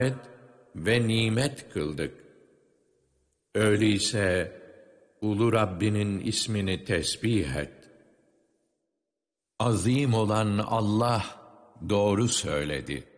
et ve nimet kıldık. Öyleyse Ulu Rabbinin ismini tesbih et. Azim olan Allah doğru söyledi.